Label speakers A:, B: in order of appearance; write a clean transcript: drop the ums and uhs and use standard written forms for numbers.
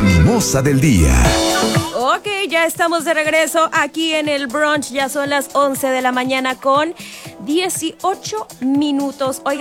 A: mimosa del día.
B: Ok, ya estamos de regreso aquí en el brunch. Ya son las 11 de la mañana con 18 minutos. Oiga,